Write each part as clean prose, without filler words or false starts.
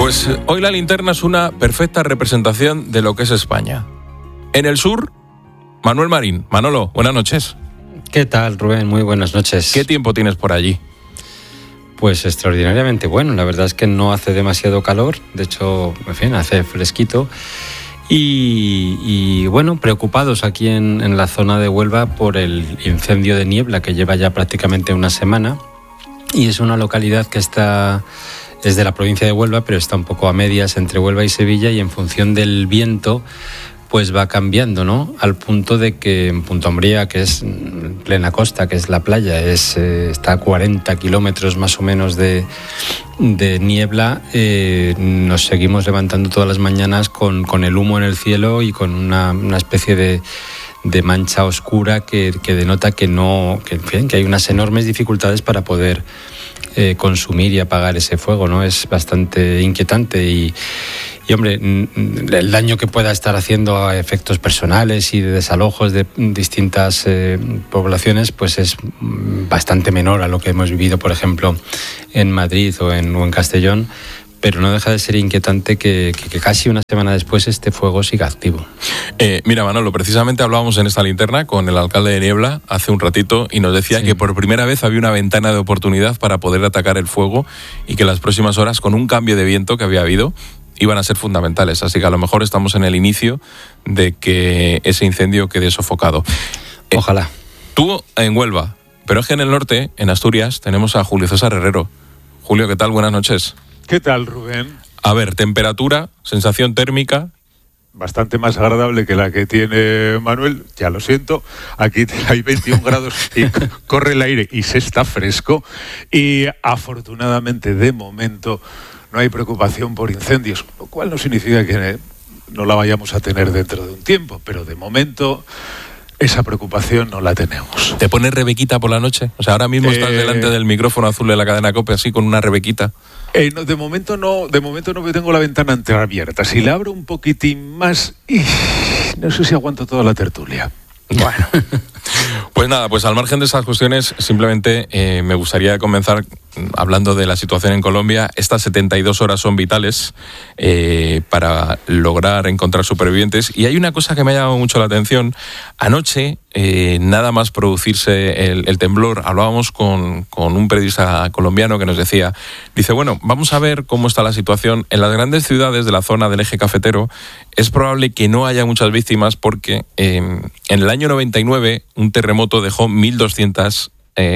Pues hoy la linterna es una perfecta representación de lo que es España. En el sur, Manuel Marín. Manolo, buenas noches. ¿Qué tal, Rubén? Muy buenas noches. ¿Qué tiempo tienes por allí? Pues extraordinariamente bueno. La verdad es que no hace demasiado calor. De hecho, en fin, hace fresquito. Y bueno, preocupados aquí en la zona de Huelva por el incendio de niebla que lleva ya prácticamente una semana. Y es una localidad que es de la provincia de Huelva, pero está un poco a medias entre Huelva y Sevilla, y en función del viento pues va cambiando, ¿no? Al punto de que en Punta Umbría, que es plena costa, que es la playa, está a 40 kilómetros más o menos de niebla, nos seguimos levantando todas las mañanas con el humo en el cielo y con una especie de mancha oscura que denota que hay unas enormes dificultades para poder consumir y apagar ese fuego, ¿no? Es bastante inquietante y hombre, el daño que pueda estar haciendo a efectos personales y de desalojos de distintas poblaciones, pues es bastante menor a lo que hemos vivido, por ejemplo, en Madrid o en Castellón, pero no deja de ser inquietante que casi una semana después este fuego siga activo. Mira, Manolo, precisamente hablábamos en esta linterna con el alcalde de Niebla hace un ratito y nos decía que por primera vez había una ventana de oportunidad para poder atacar el fuego y que las próximas horas, con un cambio de viento que había habido, iban a ser fundamentales. Así que a lo mejor estamos en el inicio de que ese incendio quede sofocado. Ojalá. Tú en Huelva, pero es que en el norte, en Asturias, tenemos a Julio César Herrero. Julio, ¿qué tal? Buenas noches. ¿Qué tal, Rubén? A ver, temperatura, sensación térmica. Bastante más agradable que la que tiene Manuel, ya lo siento. Aquí hay 21 grados y corre el aire y se está fresco. Y afortunadamente, de momento, no hay preocupación por incendios, lo cual no significa que no la vayamos a tener dentro de un tiempo, pero de momento esa preocupación no la tenemos. ¿Te pones rebequita por la noche? O sea, ahora mismo estás delante del micrófono azul de la cadena COPE así con una rebequita. No, de momento no tengo la ventana entreabierta. Si la abro un poquitín más, no sé si aguanto toda la tertulia. Bueno, pues nada, pues al margen de esas cuestiones, simplemente me gustaría comenzar hablando de la situación en Colombia. Estas 72 horas son vitales para lograr encontrar supervivientes. Y hay una cosa que me ha llamado mucho la atención. Anoche, nada más producirse el temblor, hablábamos con un periodista colombiano que nos decía, dice, bueno, vamos a ver cómo está la situación. En las grandes ciudades de la zona del eje cafetero es probable que no haya muchas víctimas porque en el año 99 un terremoto dejó 1.200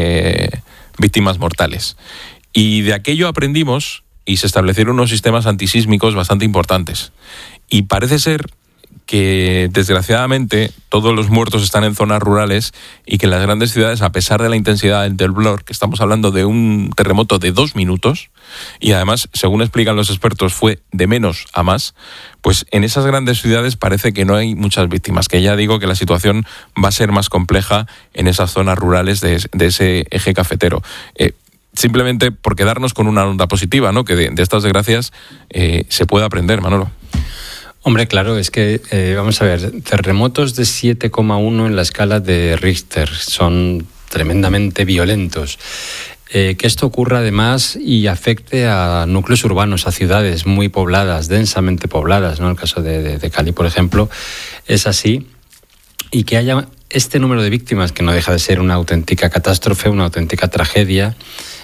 víctimas mortales. Y de aquello aprendimos y se establecieron unos sistemas antisísmicos bastante importantes. Y parece ser que, desgraciadamente, todos los muertos están en zonas rurales y que en las grandes ciudades, a pesar de la intensidad del temblor, que estamos hablando de un terremoto de 2 minutos, y además, según explican los expertos, fue de menos a más, pues en esas grandes ciudades parece que no hay muchas víctimas, que ya digo que la situación va a ser más compleja en esas zonas rurales de ese eje cafetero. Simplemente por quedarnos con una onda positiva, ¿no? Que de estas desgracias se puede aprender, Manolo. Hombre, claro, es que, vamos a ver, terremotos de 7,1 en la escala de Richter son tremendamente violentos. Que esto ocurra además y afecte a núcleos urbanos, a ciudades muy pobladas, densamente pobladas, ¿no? El caso de Cali, por ejemplo, es así. Y que haya este número de víctimas, que no deja de ser una auténtica catástrofe, una auténtica tragedia,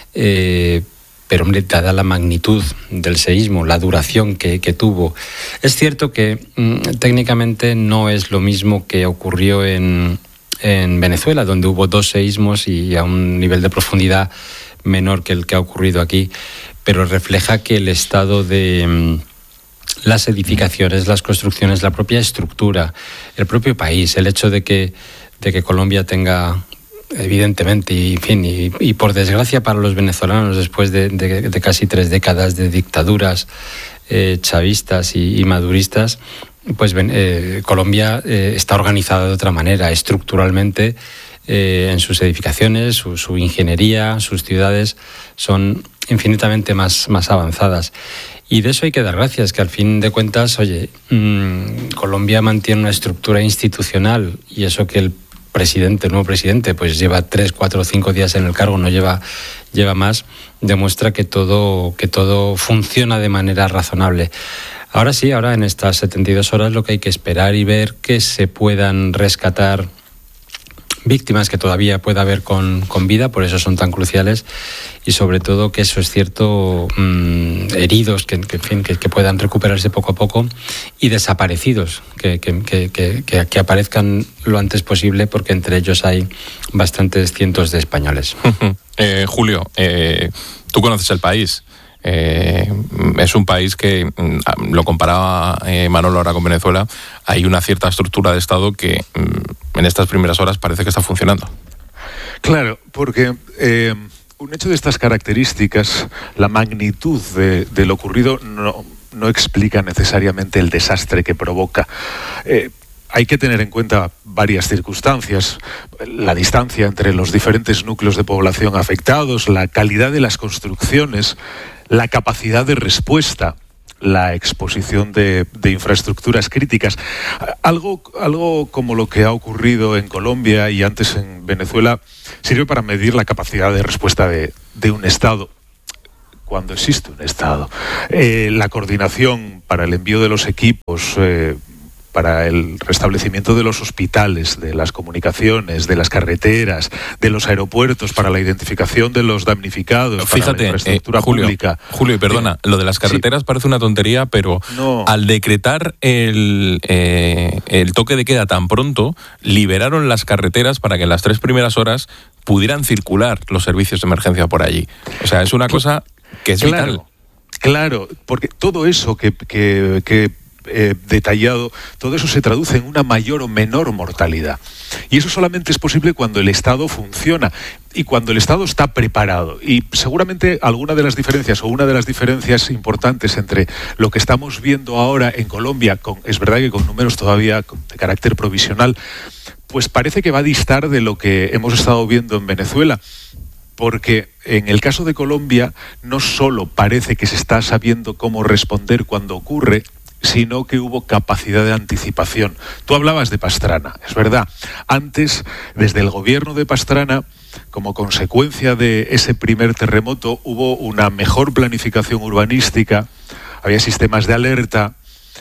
pero hombre, dada la magnitud del seísmo, la duración que tuvo. Es cierto que técnicamente no es lo mismo que ocurrió en Venezuela, donde hubo 2 seísmos y a un nivel de profundidad menor que el que ha ocurrido aquí, pero refleja que el estado de las edificaciones, las construcciones, la propia estructura, el propio país, el hecho de que Colombia tenga, evidentemente, y por desgracia para los venezolanos, después de casi 3 décadas de dictaduras chavistas y maduristas, pues Colombia está organizada de otra manera, estructuralmente, en sus edificaciones, su ingeniería, sus ciudades son infinitamente más avanzadas. Y de eso hay que dar gracias, que al fin de cuentas, oye, Colombia mantiene una estructura institucional, y eso que el nuevo presidente, pues lleva 3, 4 o 5 días en el cargo, no lleva lleva más, demuestra que todo funciona de manera razonable. Ahora sí, ahora en estas 72 horas lo que hay que esperar y ver que se puedan rescatar víctimas que todavía pueda haber con vida, por eso son tan cruciales, y sobre todo que eso es cierto, heridos que puedan recuperarse poco a poco, y desaparecidos que aparezcan lo antes posible, porque entre ellos hay bastantes cientos de españoles. Julio, tú conoces el país. Es un país que, lo comparaba Manolo ahora con Venezuela, hay una cierta estructura de Estado que en estas primeras horas parece que está funcionando. Claro, porque un hecho de estas características, la magnitud de lo ocurrido no explica necesariamente el desastre que provoca. Hay que tener en cuenta varias circunstancias: la distancia entre los diferentes núcleos de población afectados, la calidad de las construcciones, la capacidad de respuesta, la exposición de infraestructuras críticas. Algo como lo que ha ocurrido en Colombia y antes en Venezuela sirve para medir la capacidad de respuesta de un Estado, cuando existe un Estado. La coordinación para el envío de los equipos, para el restablecimiento de los hospitales, de las comunicaciones, de las carreteras, de los aeropuertos, para la identificación de los damnificados. Fíjate, para la infraestructura pública. Julio, y perdona, lo de las carreteras parece una tontería, pero al decretar el toque de queda tan pronto, liberaron las carreteras para que en las 3 primeras horas pudieran circular los servicios de emergencia por allí. O sea, es una cosa que es vital. Claro, porque todo eso que detallado, todo eso se traduce en una mayor o menor mortalidad. Y eso solamente es posible cuando el Estado funciona y cuando el Estado está preparado. Y seguramente alguna de las diferencias, o una de las diferencias importantes entre lo que estamos viendo ahora en Colombia, es verdad que con números todavía de carácter provisional, pues parece que va a distar de lo que hemos estado viendo en Venezuela. Porque en el caso de Colombia no solo parece que se está sabiendo cómo responder cuando ocurre, sino que hubo capacidad de anticipación. Tú hablabas de Pastrana, es verdad. Antes, desde el gobierno de Pastrana, como consecuencia de ese primer terremoto, hubo una mejor planificación urbanística, había sistemas de alerta,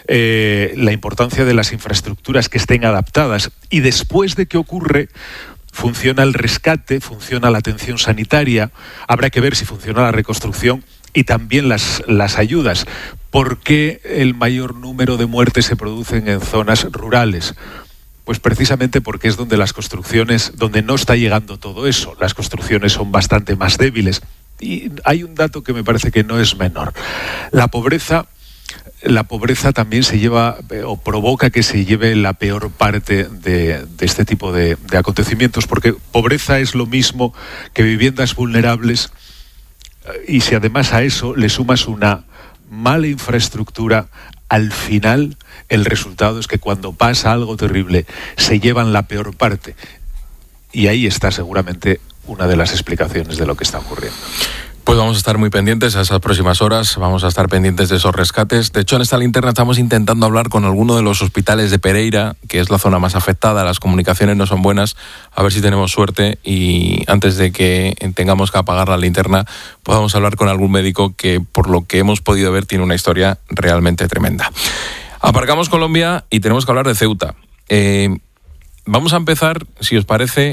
la importancia de las infraestructuras que estén adaptadas, y después de que ocurre, funciona el rescate, funciona la atención sanitaria, habrá que ver si funciona la reconstrucción y también las ayudas. ¿Por qué el mayor número de muertes se producen en zonas rurales? Pues precisamente porque es donde las construcciones, donde no está llegando todo eso. Las construcciones son bastante más débiles. Y hay un dato que me parece que no es menor. La pobreza también se lleva o provoca que se lleve la peor parte de este tipo de acontecimientos, porque pobreza es lo mismo que viviendas vulnerables, y si además a eso le sumas una mala infraestructura, al final el resultado es que cuando pasa algo terrible se llevan la peor parte. Y ahí está seguramente una de las explicaciones de lo que está ocurriendo. Pues vamos a estar muy pendientes a esas próximas horas, vamos a estar pendientes de esos rescates. De hecho, en esta linterna estamos intentando hablar con alguno de los hospitales de Pereira, que es la zona más afectada, las comunicaciones no son buenas, a ver si tenemos suerte y antes de que tengamos que apagar la linterna podamos hablar con algún médico que, por lo que hemos podido ver, tiene una historia realmente tremenda. Aparcamos Colombia y tenemos que hablar de Ceuta. Vamos a empezar, si os parece,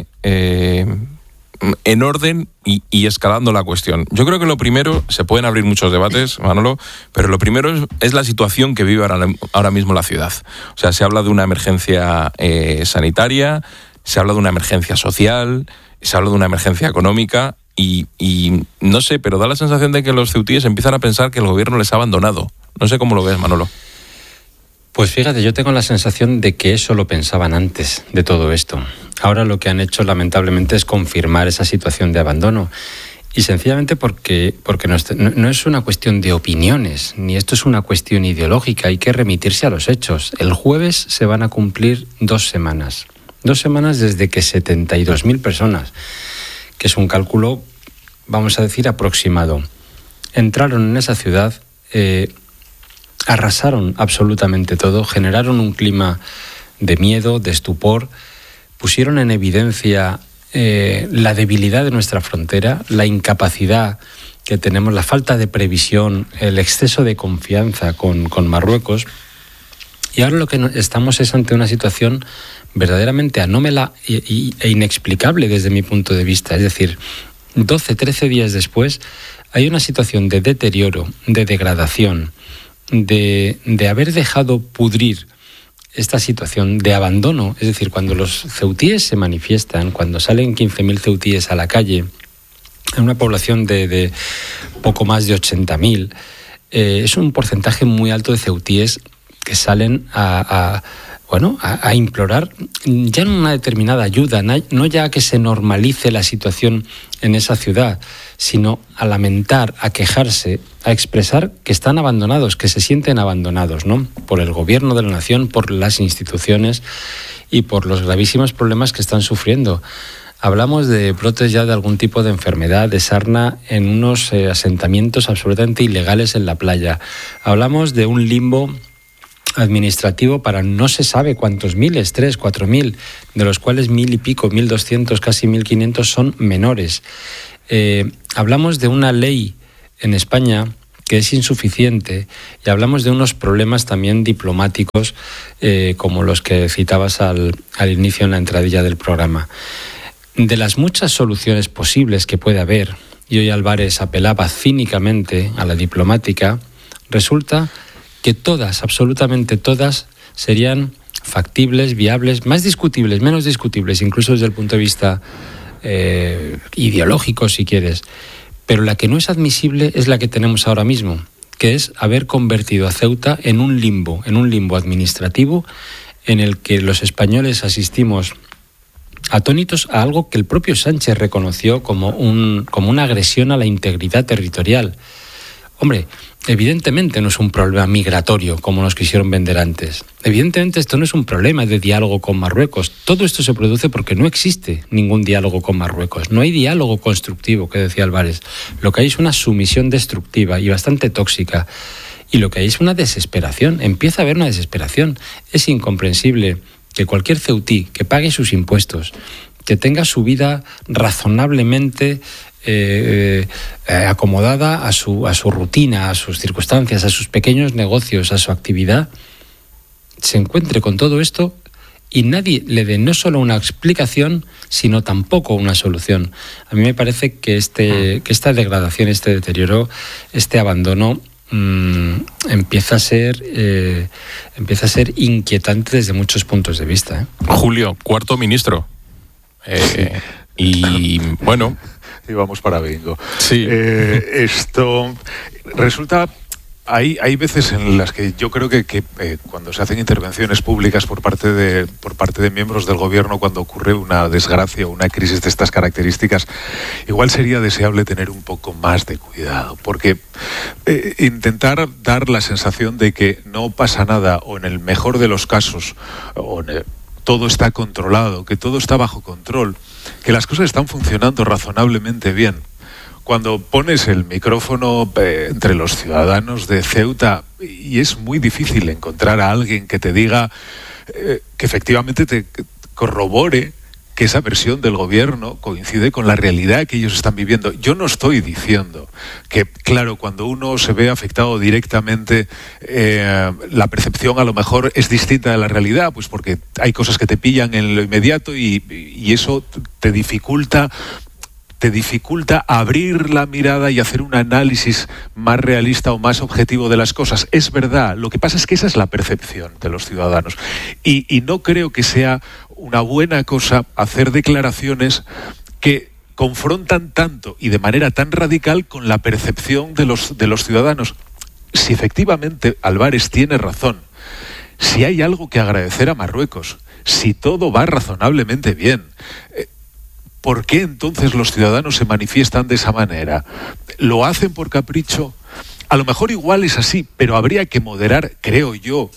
en orden y escalando la cuestión. Yo creo que lo primero, se pueden abrir muchos debates, Manolo, pero lo primero es la situación que vive ahora mismo la ciudad. O sea, se habla de una emergencia sanitaria, se habla de una emergencia social, se habla de una emergencia económica y no sé, pero da la sensación de que los ceutíes empiezan a pensar que el gobierno les ha abandonado. No sé cómo lo ves, Manolo. Pues fíjate, yo tengo la sensación de que eso lo pensaban antes de todo esto. Ahora lo que han hecho, lamentablemente, es confirmar esa situación de abandono. Y sencillamente porque no es una cuestión de opiniones, ni esto es una cuestión ideológica, hay que remitirse a los hechos. El jueves se van a cumplir 2 semanas. 2 semanas desde que 72.000 personas, que es un cálculo, vamos a decir, aproximado, entraron en esa ciudad, arrasaron absolutamente todo, generaron un clima de miedo, de estupor, pusieron en evidencia la debilidad de nuestra frontera, la incapacidad que tenemos, la falta de previsión, el exceso de confianza con Marruecos. Y ahora lo que estamos es ante una situación verdaderamente anómala e inexplicable desde mi punto de vista. Es decir, 12, 13 días después hay una situación de deterioro, de degradación, de haber dejado pudrir esta situación de abandono. Es decir, cuando los ceutíes se manifiestan, cuando salen 15.000 ceutíes a la calle, en una población de poco más de 80.000, es un porcentaje muy alto de ceutíes que salen a implorar ya no una determinada ayuda, no ya que se normalice la situación en esa ciudad, sino a lamentar, a quejarse, a expresar que están abandonados, que se sienten abandonados, ¿no? Por el gobierno de la nación, por las instituciones y por los gravísimos problemas que están sufriendo. Hablamos de brotes ya de algún tipo de enfermedad, de sarna en unos asentamientos absolutamente ilegales en la playa. Hablamos de un limbo administrativo para no se sabe cuántos miles, 3.000, 4.000, de los cuales 1.000 y pico, 1.200, casi 1.500 son menores. Hablamos de una ley en España que es insuficiente y hablamos de unos problemas también diplomáticos como los que citabas al inicio en la entradilla del programa. De las muchas soluciones posibles que puede haber, y hoy Álvarez apelaba cínicamente a la diplomática, resulta que todas, absolutamente todas, serían factibles, viables, más discutibles, menos discutibles, incluso desde el punto de vista ideológico, si quieres. Pero la que no es admisible es la que tenemos ahora mismo, que es haber convertido a Ceuta en un limbo administrativo en el que los españoles asistimos atónitos a algo que el propio Sánchez reconoció como una agresión a la integridad territorial. Hombre, evidentemente no es un problema migratorio como nos quisieron vender antes. Evidentemente esto no es un problema de diálogo con Marruecos. Todo esto se produce porque no existe ningún diálogo con Marruecos. No hay diálogo constructivo, que decía Álvarez. Lo que hay es una sumisión destructiva y bastante tóxica. Y lo que hay es una desesperación. Empieza a haber una desesperación. Es incomprensible que cualquier ceutí que pague sus impuestos, que tenga su vida razonablemente acomodada a su rutina, a sus circunstancias, a sus pequeños negocios, a su actividad, se encuentre con todo esto y nadie le dé no solo una explicación, sino tampoco una solución. A mí me parece que esta degradación, este deterioro, este abandono empieza a ser inquietante desde muchos puntos de vista. Julio, cuarto ministro. Y bueno, y vamos para bingo. Sí. Esto resulta... Hay veces en las que yo creo que cuando se hacen intervenciones públicas por parte de miembros del gobierno, cuando ocurre una desgracia o una crisis de estas características, igual sería deseable tener un poco más de cuidado, porque intentar dar la sensación de que no pasa nada, o en el mejor de los casos, todo está controlado, que todo está bajo control, que las cosas están funcionando razonablemente bien. Cuando pones el micrófono entre los ciudadanos de Ceuta, y es muy difícil encontrar a alguien que te diga, que efectivamente te corrobore que esa versión del gobierno coincide con la realidad que ellos están viviendo. Yo no estoy diciendo que, claro, cuando uno se ve afectado directamente, la percepción a lo mejor es distinta de la realidad, pues porque hay cosas que te pillan en lo inmediato y eso te dificulta abrir la mirada y hacer un análisis más realista o más objetivo de las cosas. Es verdad, lo que pasa es que esa es la percepción de los ciudadanos. Y no creo que sea una buena cosa hacer declaraciones que confrontan tanto y de manera tan radical con la percepción de los ciudadanos. Si efectivamente Álvarez tiene razón, si hay algo que agradecer a Marruecos, si todo va razonablemente bien, ¿por qué entonces los ciudadanos se manifiestan de esa manera? ¿Lo hacen por capricho? A lo mejor igual es así, pero habría que moderar, creo yo,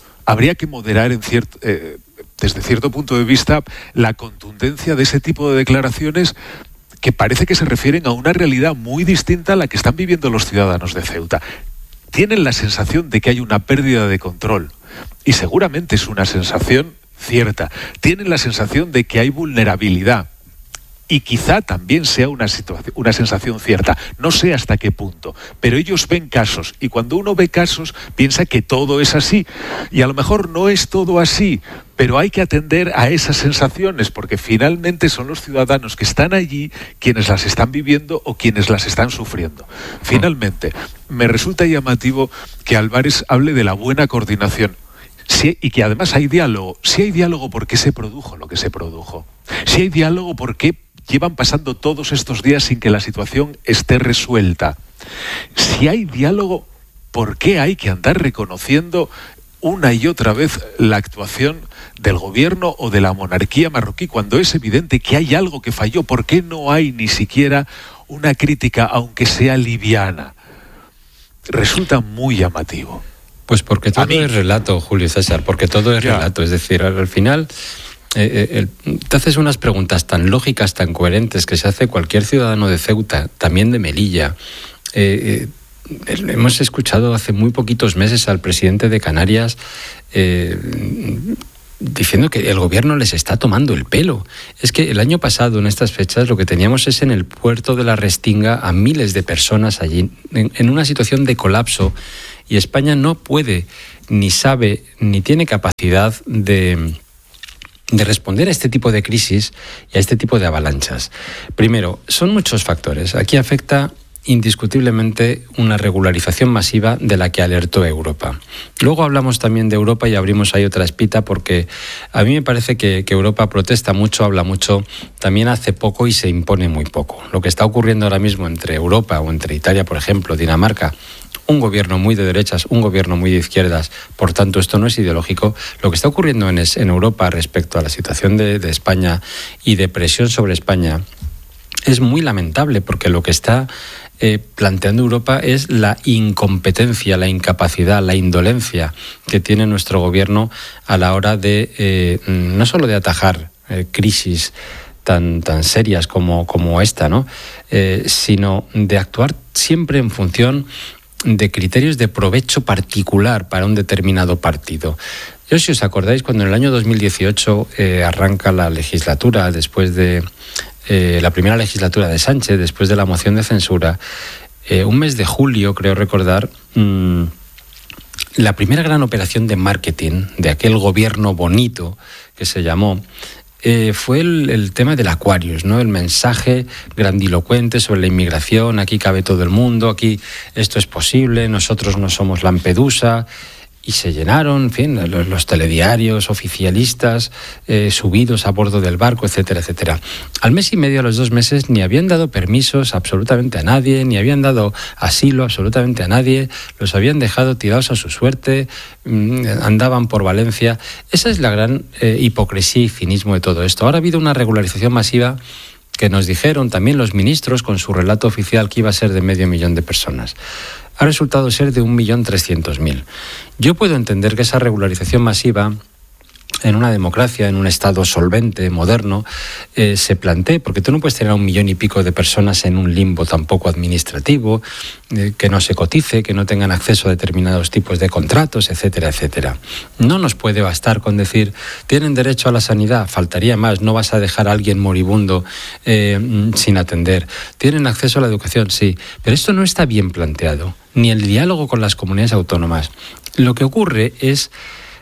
desde cierto punto de vista la contundencia de ese tipo de declaraciones que parece que se refieren a una realidad muy distinta a la que están viviendo los ciudadanos de Ceuta. Tienen la sensación de que hay una pérdida de control, y seguramente es una sensación cierta. Tienen la sensación de que hay vulnerabilidad. y quizá también sea una sensación cierta. No sé hasta qué punto, pero ellos ven casos y cuando uno ve casos piensa que todo es así y a lo mejor no es todo así, pero hay que atender a esas sensaciones porque finalmente son los ciudadanos que están allí quienes las están viviendo o quienes las están sufriendo. Finalmente, me resulta llamativo que Álvarez hable de la buena coordinación. Sí, y que además hay diálogo. Si hay diálogo, ¿por qué se produjo lo que se produjo? Si hay diálogo, ¿por qué llevan pasando todos estos días sin que la situación esté resuelta? Si hay diálogo, ¿por qué hay que andar reconociendo una y otra vez la actuación del gobierno o de la monarquía marroquí cuando es evidente que hay algo que falló? ¿Por qué no hay ni siquiera una crítica, aunque sea liviana? Resulta muy llamativo. Pues porque todo es relato, Julio César, porque todo es relato. Es decir, al final te haces unas preguntas tan lógicas, tan coherentes, que se hace cualquier ciudadano de Ceuta, también de Melilla. Hemos escuchado hace muy poquitos meses al presidente de Canarias diciendo que el gobierno les está tomando el pelo. Es que el año pasado, en estas fechas, lo que teníamos es en el puerto de la Restinga a miles de personas allí, en una situación de colapso, y España no puede, ni sabe, ni tiene capacidad de responder a este tipo de crisis y a este tipo de avalanchas. Primero, son muchos factores. Aquí afecta indiscutiblemente una regularización masiva de la que alertó Europa. Luego hablamos también de Europa y abrimos ahí otra espita porque a mí me parece que Europa protesta mucho, habla mucho, también hace poco y se impone muy poco. Lo que está ocurriendo ahora mismo entre Europa o entre Italia, por ejemplo, Dinamarca, un gobierno muy de derechas, un gobierno muy de izquierdas, por tanto esto no es ideológico. Lo que está ocurriendo en Europa respecto a la situación de España y de presión sobre España es muy lamentable porque lo que está planteando Europa es la incompetencia, la incapacidad, la indolencia que tiene nuestro gobierno a la hora de no solo de atajar crisis tan serias como esta, ¿no? Sino de actuar siempre en función de criterios de provecho particular para un determinado partido. Yo, si os acordáis, cuando en el año 2018 arranca la legislatura, después de la primera legislatura de Sánchez, después de la moción de censura, un mes de julio, creo recordar, la primera gran operación de marketing de aquel gobierno bonito que se llamó, fue el tema del Aquarius, ¿no? El mensaje grandilocuente sobre la inmigración, aquí cabe todo el mundo, aquí esto es posible, nosotros no somos Lampedusa. Y se llenaron, en fin, los telediarios oficialistas subidos a bordo del barco, etcétera, etcétera. Al mes y medio, a los 2 meses, ni habían dado permisos absolutamente a nadie, ni habían dado asilo absolutamente a nadie, los habían dejado tirados a su suerte, andaban por Valencia. Esa es la gran hipocresía y cinismo de todo esto. Ahora ha habido una regularización masiva que nos dijeron también los ministros con su relato oficial que iba a ser de 500.000 de personas. Ha resultado ser de 1.300.000. Yo puedo entender que esa regularización masiva en una democracia, en un Estado solvente, moderno, se plantee, porque tú no puedes tener a 1 millón y pico de personas en un limbo tampoco administrativo, que no se cotice, que no tengan acceso a determinados tipos de contratos, etcétera, etcétera. No nos puede bastar con decir, tienen derecho a la sanidad, faltaría más, no vas a dejar a alguien moribundo sin atender. Tienen acceso a la educación, sí, pero esto no está bien planteado, ni el diálogo con las comunidades autónomas. Lo que ocurre es...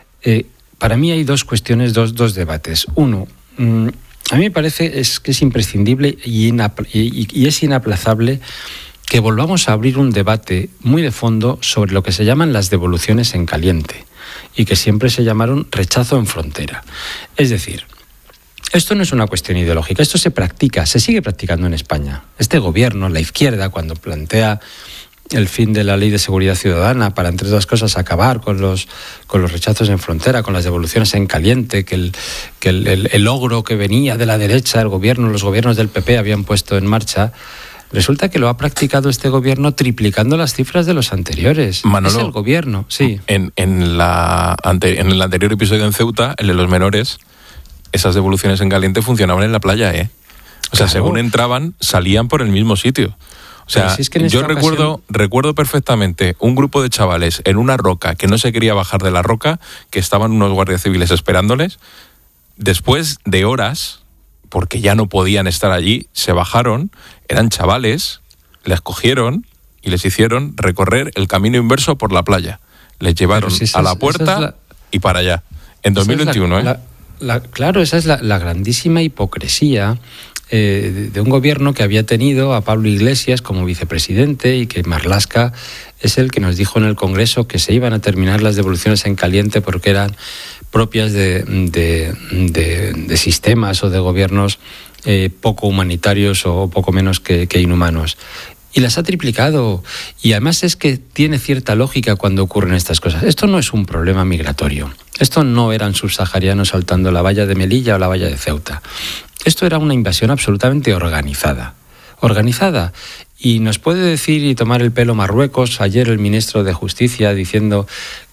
para mí hay 2 cuestiones, dos debates. Uno, a mí me parece que es imprescindible y es inaplazable que volvamos a abrir un debate muy de fondo sobre lo que se llaman las devoluciones en caliente y que siempre se llamaron rechazo en frontera. Es decir, esto no es una cuestión ideológica, esto se practica, se sigue practicando en España. Este gobierno, la izquierda, cuando plantea el fin de la Ley de Seguridad Ciudadana para, entre otras cosas, acabar con los rechazos en frontera, con las devoluciones en caliente, que el logro que venía de la derecha, los gobiernos del PP habían puesto en marcha, resulta que lo ha practicado este gobierno triplicando las cifras de los anteriores. Manolo, es el gobierno, sí. En el anterior episodio en Ceuta, el de los menores, esas devoluciones en caliente funcionaban en la playa, ¿eh? O sea, claro, según entraban, salían por el mismo sitio. O sea, si es que yo recuerdo perfectamente un grupo de chavales en una roca que no se quería bajar de la roca, que estaban unos guardias civiles esperándoles. Después de horas, porque ya no podían estar allí, se bajaron, eran chavales, les cogieron y les hicieron recorrer el camino inverso por la playa. Les llevaron a la puerta y para allá. En 2021, Claro, esa es la grandísima hipocresía de un gobierno que había tenido a Pablo Iglesias como vicepresidente y que Marlaska es el que nos dijo en el Congreso que se iban a terminar las devoluciones en caliente porque eran propias de sistemas o de gobiernos poco humanitarios o poco menos que inhumanos. Y las ha triplicado. Y además es que tiene cierta lógica cuando ocurren estas cosas. Esto no es un problema migratorio. Esto no eran subsaharianos saltando la valla de Melilla o la valla de Ceuta. Esto era una invasión absolutamente organizada. Organizada. Y nos puede decir y tomar el pelo Marruecos, ayer el ministro de Justicia diciendo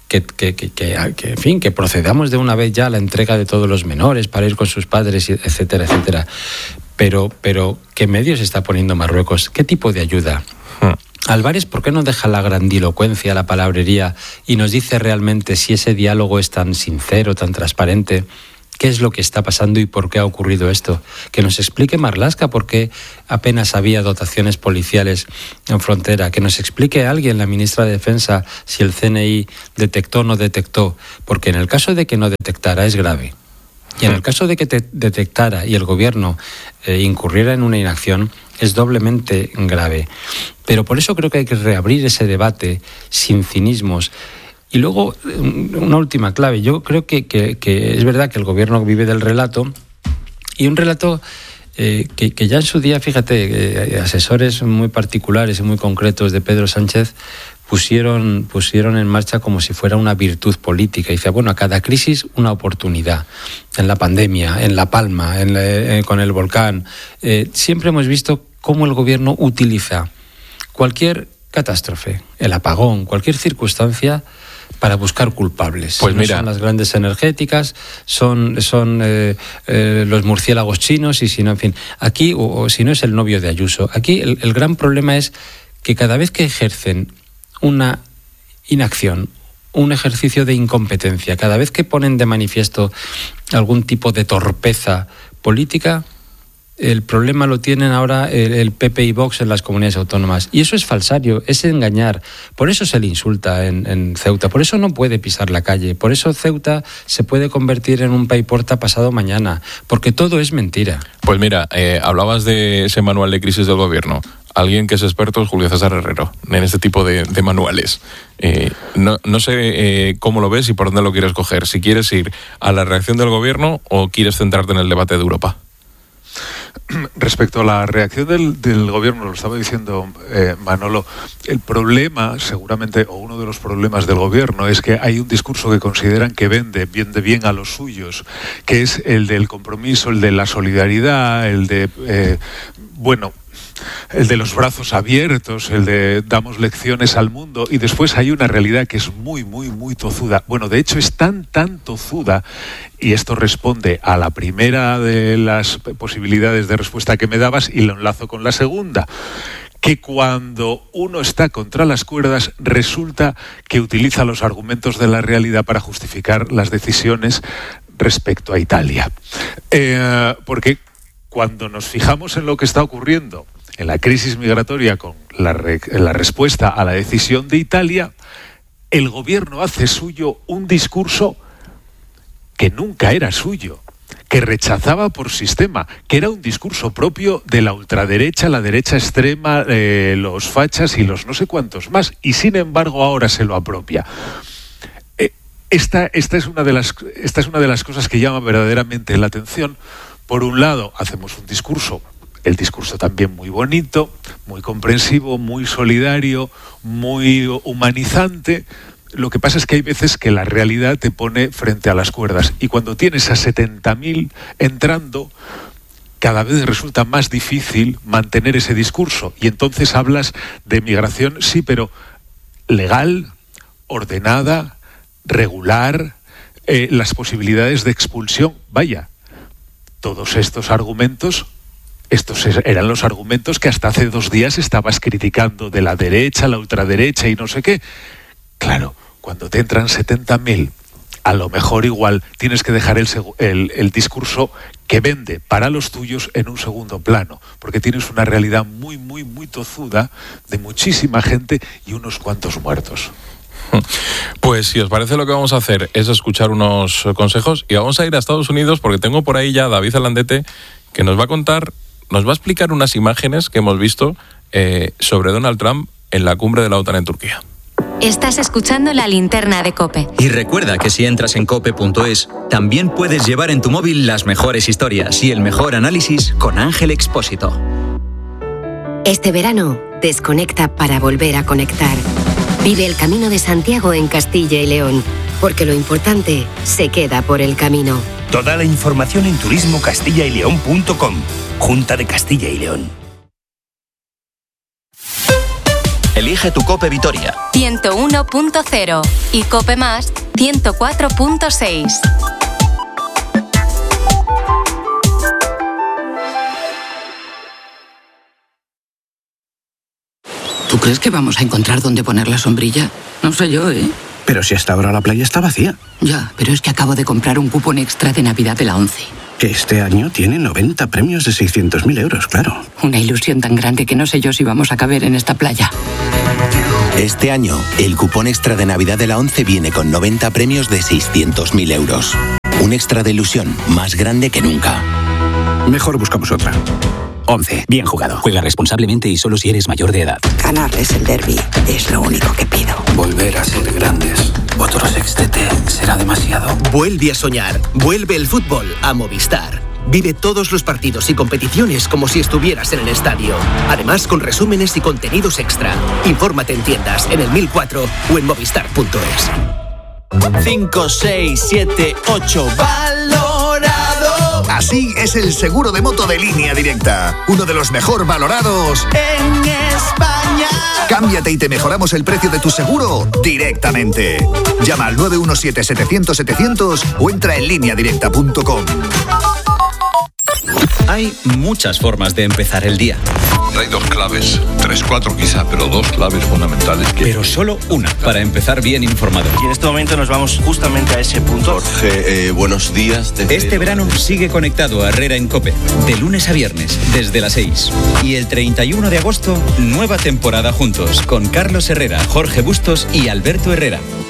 en fin, que procedamos de una vez ya a la entrega de todos los menores para ir con sus padres, etcétera, etcétera. Pero ¿qué medios está poniendo Marruecos? ¿Qué tipo de ayuda? Álvarez, ¿por qué no deja la grandilocuencia, la palabrería y nos dice realmente si ese diálogo es tan sincero, tan transparente? ¿Qué es lo que está pasando y por qué ha ocurrido esto? Que nos explique Marlaska por qué apenas había dotaciones policiales en frontera. Que nos explique alguien, la ministra de Defensa, si el CNI detectó o no detectó. Porque en el caso de que no detectara es grave. Y en el caso de que detectara y el gobierno incurriera en una inacción, es doblemente grave. Pero por eso creo que hay que reabrir ese debate sin cinismos. Y luego, una última clave. Yo creo que es verdad que el gobierno vive del relato, y un relato que ya en su día, fíjate, asesores muy particulares y muy concretos de Pedro Sánchez pusieron en marcha como si fuera una virtud política. Y dice, bueno, a cada crisis una oportunidad. En la pandemia, en La Palma, con el volcán. Siempre hemos visto cómo el gobierno utiliza cualquier catástrofe, el apagón, cualquier circunstancia para buscar culpables. Pues mira, son las grandes energéticas, son los murciélagos chinos y si no, en fin, aquí o si no es el novio de Ayuso. Aquí el gran problema es que cada vez que ejercen una inacción, un ejercicio de incompetencia, cada vez que ponen de manifiesto algún tipo de torpeza política, el problema lo tienen ahora el PP y Vox en las comunidades autónomas. Y eso es falsario, es engañar. Por eso se le insulta en Ceuta, por eso no puede pisar la calle, por eso Ceuta se puede convertir en un payporta pasado mañana, porque todo es mentira. Pues mira, hablabas de ese manual de crisis del gobierno. Alguien que es experto es Julio César Herrero en este tipo de manuales. No sé cómo lo ves y por dónde lo quieres coger. Si quieres ir a la reacción del gobierno o quieres centrarte en el debate de Europa. Respecto a la reacción del gobierno, lo estaba diciendo Manolo, el problema, seguramente, o uno de los problemas del gobierno, es que hay un discurso que consideran que vende bien a los suyos, que es el del compromiso, el de la solidaridad, el de, el de los brazos abiertos, el de damos lecciones al mundo, y después hay una realidad que es muy, muy, muy tozuda. Bueno, de hecho es tan tozuda, y esto responde a la primera de las posibilidades de respuesta que me dabas y lo enlazo con la segunda, que cuando uno está contra las cuerdas resulta que utiliza los argumentos de la realidad para justificar las decisiones respecto a Italia. Porque cuando nos fijamos en lo que está ocurriendo en la crisis migratoria con la respuesta a la decisión de Italia, el gobierno hace suyo un discurso que nunca era suyo, que rechazaba por sistema, que era un discurso propio de la ultraderecha, la derecha extrema, los fachas y los no sé cuántos más, y sin embargo ahora se lo apropia. Esta es una de las cosas que llama verdaderamente la atención. Por un lado, hacemos un discurso, el discurso también muy bonito, muy comprensivo, muy solidario, muy humanizante. Lo que pasa es que hay veces que la realidad te pone frente a las cuerdas, y cuando tienes a 70.000 entrando, cada vez resulta más difícil mantener ese discurso, y entonces hablas de migración, sí, pero legal, ordenada, regular, las posibilidades de expulsión, vaya. Todos estos argumentos, estos eran los argumentos que hasta hace 2 días estabas criticando de la derecha, la ultraderecha y no sé qué. Claro, cuando te entran 70.000 a lo mejor igual tienes que dejar el discurso que vende para los tuyos en un segundo plano, porque tienes una realidad muy, muy, muy tozuda de muchísima gente y unos cuantos muertos. Pues si os parece, lo que vamos a hacer es escuchar unos consejos y vamos a ir a Estados Unidos, porque tengo por ahí ya a David Alandete, que nos va a explicar unas imágenes que hemos visto sobre Donald Trump en la cumbre de la OTAN en Turquía. Estás escuchando La Linterna de COPE. Y recuerda que si entras en cope.es, también puedes llevar en tu móvil las mejores historias y el mejor análisis con Ángel Expósito. Este verano, desconecta para volver a conectar. Vive el Camino de Santiago en Castilla y León, porque lo importante se queda por el camino. Toda la información en turismocastillaileón.com. Junta de Castilla y León. Elige tu Cope Vitoria. 101.0 y Cope Más 104.6. ¿Tú crees que vamos a encontrar dónde poner la sombrilla? No sé yo, ¿eh? Pero si hasta ahora la playa está vacía. Ya, pero es que acabo de comprar un cupón extra de Navidad de la ONCE. Que este año tiene 90 premios de 600.000 euros, claro. Una ilusión tan grande que no sé yo si vamos a caber en esta playa. Este año, el cupón extra de Navidad de la ONCE viene con 90 premios de 600.000 euros. Un extra de ilusión más grande que nunca. Mejor buscamos otra. ONCE, bien jugado. Juega responsablemente y solo si eres mayor de edad. Ganarles el derbi es lo único que pido. Volver a ser grandes. Otro sextete será demasiado. Vuelve a soñar. Vuelve el fútbol a Movistar. Vive todos los partidos y competiciones como si estuvieras en el estadio. Además, con resúmenes y contenidos extra. Infórmate en tiendas, en el 1004 o en movistar.es. 5, 6, 7, 8. ¡Valorado! Así es el seguro de moto de Línea Directa. Uno de los mejor valorados en España. Cámbiate y te mejoramos el precio de tu seguro directamente. Llama al 917-700-700 o entra en lineadirecta.com. Hay muchas formas de empezar el día. Hay dos claves, 3, 4 quizá, pero dos claves fundamentales. Pero solo una para empezar bien informado. Y en este momento nos vamos justamente a ese punto. Jorge, buenos días. Este verano sigue conectado a Herrera en COPE, de lunes a viernes, desde las 6. Y el 31 de agosto, nueva temporada juntos, con Carlos Herrera, Jorge Bustos y Alberto Herrera.